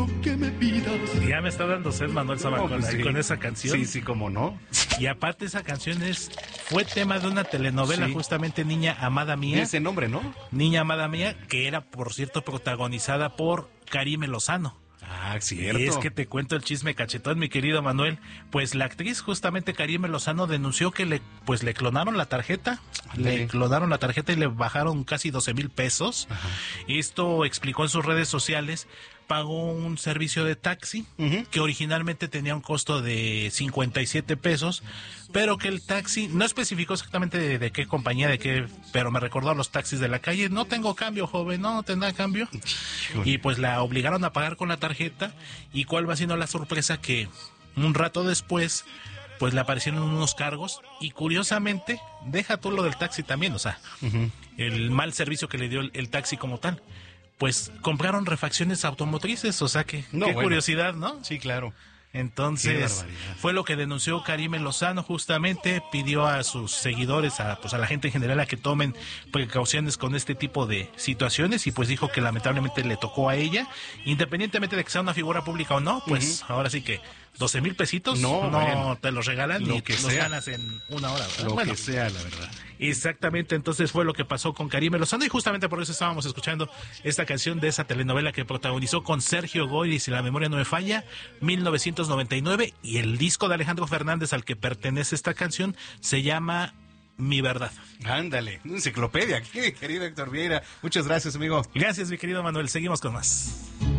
lo que me pidas. Ya me está dando sed Manuel Zamacona pues sí. con esa canción. Sí, sí, cómo no. Y aparte esa canción fue tema de una telenovela, Sí. justamente Niña Amada Mía. Ese nombre, ¿no? Niña Amada Mía, que era, por cierto, protagonizada por Karime Lozano. Ah, cierto. Y es que te cuento el chisme cachetón, mi querido Manuel. Pues la actriz, justamente Karime Lozano, denunció que le clonaron la tarjeta. Ándale. Le clonaron la tarjeta y le bajaron casi 12,000 pesos. Ajá. Esto explicó en sus redes sociales. Pagó un servicio de taxi que originalmente tenía un costo de 57 pesos, pero que el taxi no especificó exactamente de qué compañía, pero me recordó a los taxis de la calle. No tengo cambio, joven, no tendrá cambio. Y pues la obligaron a pagar con la tarjeta. ¿Y cuál va siendo la sorpresa? Que un rato después pues le aparecieron unos cargos y curiosamente, deja tú lo del taxi también, o sea, el mal servicio que le dio el taxi como tal. Pues compraron refacciones automotrices, o sea que No, qué bueno. curiosidad, ¿no? Sí, claro. Qué Entonces, barbaridad. fue lo que denunció Karime Lozano, justamente pidió a sus seguidores, a la gente en general, a que tomen precauciones con este tipo de situaciones, y pues dijo que lamentablemente le tocó a ella, independientemente de que sea una figura pública o no, pues ahora sí que 12,000 pesitos No, bueno. te los regalan Lo y que los sea. ganas en una hora, ¿verdad? Lo Bueno, que sea, la verdad. exactamente, entonces fue lo que pasó con Karime Lozano y justamente por eso estábamos escuchando esta canción de esa telenovela que protagonizó con Sergio Goyri, si la memoria no me falla, 1999, y el disco de Alejandro Fernández al que pertenece esta canción se llama Mi Verdad. Ándale, una enciclopedia aquí, querido Héctor Vieira. Muchas gracias, amigo. Gracias, mi querido Manuel, seguimos con más.